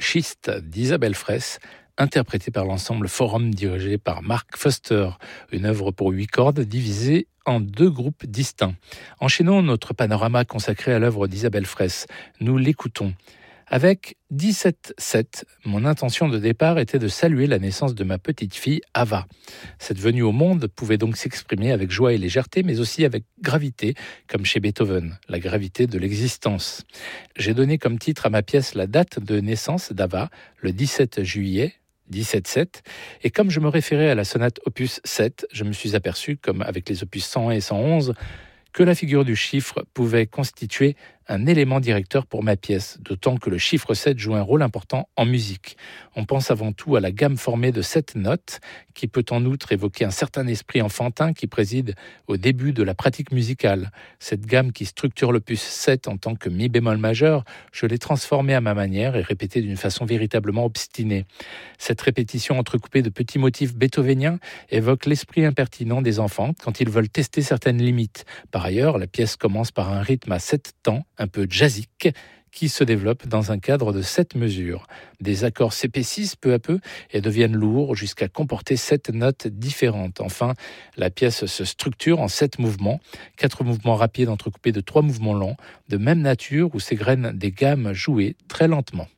Schiste d'Isabelle Fraisse, interprété par l'ensemble Forum dirigé par Mark Foster, une œuvre pour 8 cordes divisée en 2 groupes distincts. Enchaînons notre panorama consacré à l'œuvre d'Isabelle Fraisse. Nous l'écoutons. Avec 17-7, mon intention de départ était de saluer la naissance de ma petite fille Ava. Cette venue au monde pouvait donc s'exprimer avec joie et légèreté, mais aussi avec gravité, comme chez Beethoven, la gravité de l'existence. J'ai donné comme titre à ma pièce la date de naissance d'Ava, le 17 juillet, 17-7, et comme je me référais à la sonate opus 7, je me suis aperçu, comme avec les opus 101 et 111, que la figure du chiffre pouvait constituer un élément directeur pour ma pièce, d'autant que le chiffre 7 joue un rôle important en musique. On pense avant tout à la gamme formée de 7 notes, qui peut en outre évoquer un certain esprit enfantin qui préside au début de la pratique musicale. Cette gamme qui structure l'opus 7 en tant que mi bémol majeur, je l'ai transformée à ma manière et répétée d'une façon véritablement obstinée. Cette répétition entrecoupée de petits motifs beethoveniens évoque l'esprit impertinent des enfants quand ils veulent tester certaines limites. Par ailleurs, la pièce commence par un rythme à 7 temps, un peu jazzique, qui se développe dans un cadre de 7 mesures. Des accords s'épaississent peu à peu et deviennent lourds jusqu'à comporter 7 notes différentes. Enfin, la pièce se structure en 7 mouvements, 4 mouvements rapides entrecoupés de 3 mouvements lents, de même nature où s'égrènent des gammes jouées très lentement.